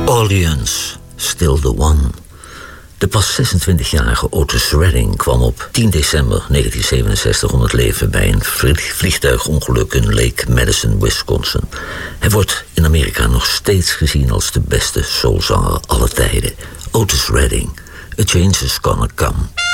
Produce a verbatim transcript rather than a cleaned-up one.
Orleans, Still the One. De pas zesentwintigjarige Otis Redding kwam op tien december negentien zevenenzestig om het leven bij een vliegtuigongeluk in Lake Madison, Wisconsin. Hij wordt in Amerika nog steeds gezien als de beste soulzanger aller tijden. Otis Redding, A Change Is Gonna Come.